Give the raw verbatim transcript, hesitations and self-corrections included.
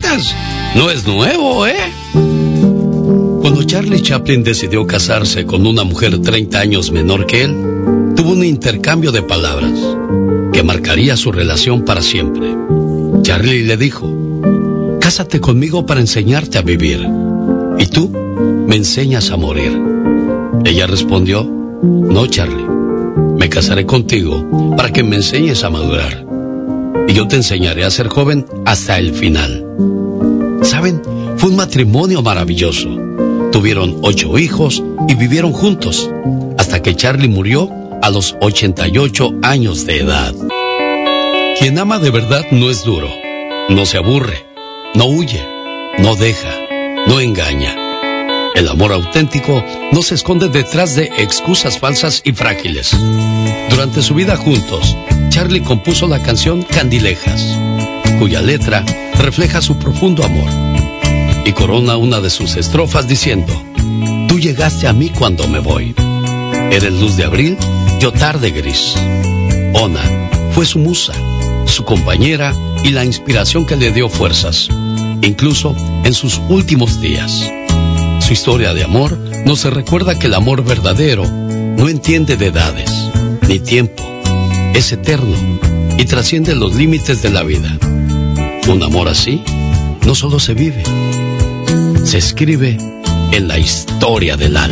cuentas, no es nuevo, ¿eh? Cuando Charlie Chaplin decidió casarse con una mujer treinta años menor que él, tuvo un intercambio de palabras que marcaría su relación para siempre. Charlie le dijo: cásate conmigo para enseñarte a vivir, y tú me enseñas a morir. Ella respondió: no, Charlie, me casaré contigo para que me enseñes a madurar, y yo te enseñaré a ser joven hasta el final. ¿Saben? Fue un matrimonio maravilloso. Tuvieron ocho hijos y vivieron juntos hasta que Charlie murió a los ochenta y ocho años de edad. Quien ama de verdad no es duro, no se aburre, no huye, no deja, no engaña. El amor auténtico no se esconde detrás de excusas falsas y frágiles. Durante su vida juntos, Charlie compuso la canción Candilejas, cuya letra refleja su profundo amor, y corona una de sus estrofas diciendo: tú llegaste a mí cuando me voy. Eres luz de abril, yo tarde gris. Ona fue su musa, su compañera y la inspiración que le dio fuerzas, incluso en sus últimos días. Su historia de amor nos recuerda que el amor verdadero no entiende de edades ni tiempo, es eterno y trasciende los límites de la vida. Un amor así no solo se vive, se escribe en la historia del alma.